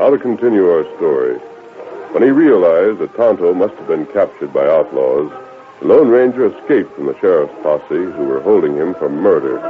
Now to continue our story. When he realized that Tonto must have been captured by outlaws, the Lone Ranger escaped from the sheriff's posse, who were holding him for murder.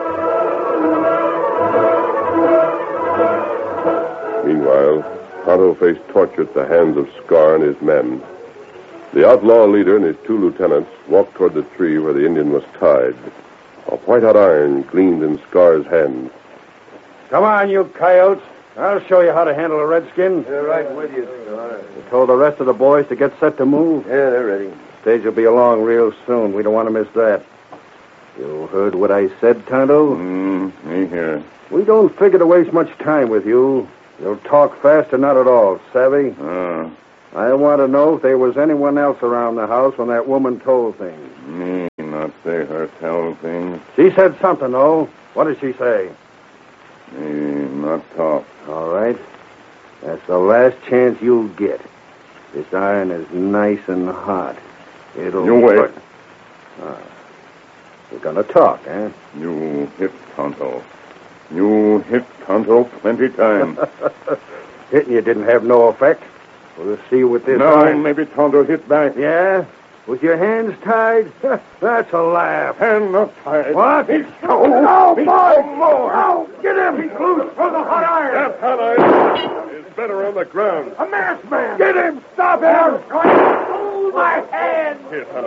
Meanwhile, Tonto faced torture at the hands of Scar and his men. The outlaw leader and his two lieutenants walked toward the tree where the Indian was tied. A white-hot iron gleamed in Scar's hand. Come on, you coyotes. I'll show you how to handle a redskin. They're right with you, Scar. You told the rest of the boys to get set to move? Yeah, they're ready. Stage will be along real soon. We don't want to miss that. You heard what I said, Tonto? Me here. We don't figure to waste much time with you. You'll talk fast or not at all, savvy? I want to know if there was anyone else around the house when that woman told things. Me not say her tell things. She said something, though. What did she say? Me not talk. All right. That's the last chance you'll get. This iron is nice and hot. It'll... You wait. We're gonna talk, eh? You hit Tonto. You hit Tonto plenty time. Hitting you didn't have no effect. We'll see with this Now iron. maybe Tonto hit back. Yeah? With your hands tied? That's a laugh. Hand not tied. What? No, boy! No, Get him! He's loose for the hot iron! That hot iron is better on the ground. A masked man! Get him! Stop him! Hold my hand! Here,